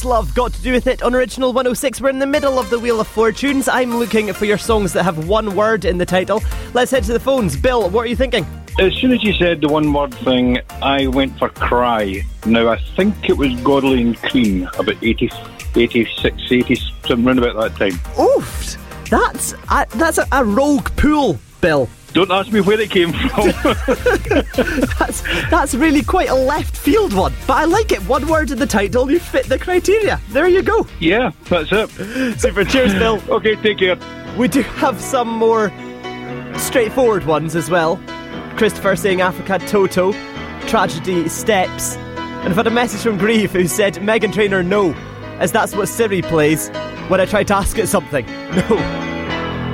Love Got to Do With It on Original 106. We're in the middle of the Wheel of Fortunes. I'm looking for your songs that have one word in the title. Let's head to the phones. Bill, what are you thinking? As soon as you said the one word thing, I went for Cry. Now, I think it was Godley and Cream, about 86, 80, something round about that time. Oof! That's a rogue pool, Bill. Don't ask me where it came from. That's really quite a left field one. But I like it. One word in the title, you fit the criteria. There you go. Yeah, that's it. Super. Cheers, Bill. Okay, take care. We do have some more straightforward ones as well. Christopher saying Africa Toto, Tragedy Steps. And I've had a message from Grieve who said Meghan Trainor no, as that's what Siri plays when I try to ask it something. No.